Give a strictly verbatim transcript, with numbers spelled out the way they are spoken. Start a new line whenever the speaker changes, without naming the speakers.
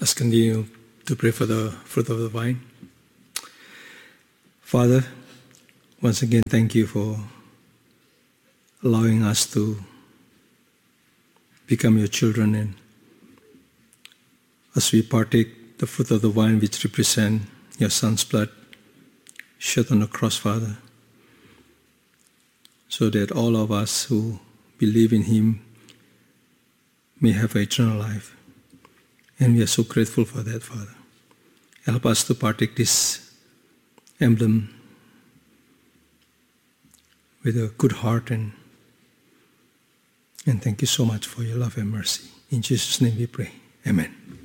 Let's continue to pray for the fruit of the vine. Father, once again, thank you for allowing us to become your children, and as we partake the fruit of the vine which represent your Son's blood shed on the cross, Father, so that all of us who believe in him may have eternal life. And we are so grateful for that, Father. Help us to partake this emblem with a good heart, and, and thank you so much for your love and mercy. In Jesus' name we pray. Amen.